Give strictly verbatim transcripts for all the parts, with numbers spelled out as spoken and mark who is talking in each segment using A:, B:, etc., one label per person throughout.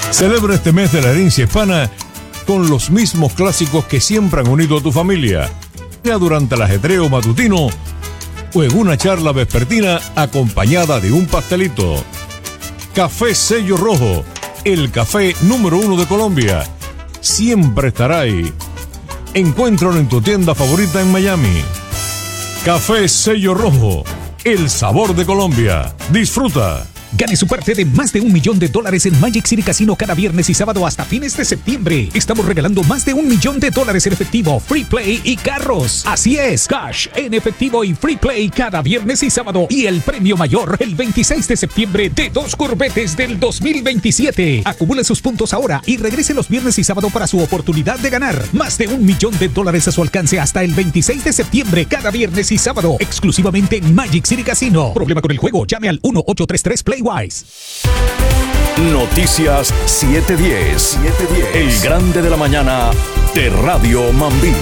A: Celebra este mes de la herencia hispana con los mismos clásicos que siempre han unido a tu familia, ya durante el ajetreo matutino o en una charla vespertina acompañada de un pastelito. Café Sello Rojo, el café número uno de Colombia, siempre estará ahí. Encuéntralo en tu tienda favorita en Miami. Café Sello Rojo, el sabor de Colombia. Disfruta.
B: Gane su parte de más de un millón de dólares en Magic City Casino cada viernes y sábado hasta fines de septiembre. Estamos regalando más de un millón de dólares en efectivo, free play y carros. Así es, cash en efectivo y free play cada viernes y sábado. Y el premio mayor el veintiséis de septiembre de dos Corvettes del dos mil veintisiete. Acumule sus puntos ahora y regrese los viernes y sábado para su oportunidad de ganar más de un millón de dólares a su alcance hasta el veintiséis de septiembre cada viernes y sábado. Exclusivamente en Magic City Casino. ¿Problema con el juego? Llame al uno ocho tres tres Play Wise.
C: Noticias siete diez. El grande de la mañana de Radio Mambí.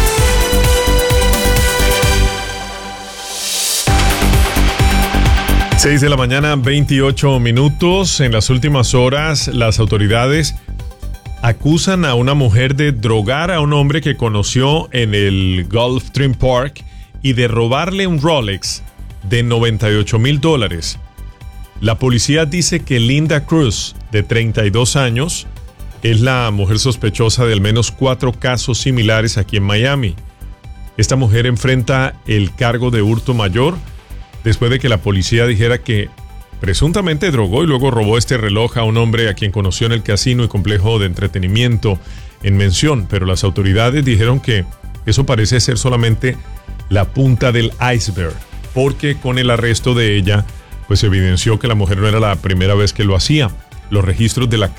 D: seis de la mañana, veintiocho minutos. En las últimas horas, las autoridades acusan a una mujer de drogar a un hombre que conoció en el Gulfstream Park y de robarle un Rolex de noventa y ocho mil dólares. La policía dice que Linda Cruz, de treinta y dos años, es la mujer sospechosa de al menos cuatro casos similares aquí en Miami. Esta mujer enfrenta el cargo de hurto mayor después de que la policía dijera que presuntamente drogó y luego robó este reloj a un hombre a quien conoció en el casino y complejo de entretenimiento en mención, pero las autoridades dijeron que eso parece ser solamente la punta del iceberg, porque con el arresto de ella pues evidenció que la mujer no era la primera vez que lo hacía. Los registros de la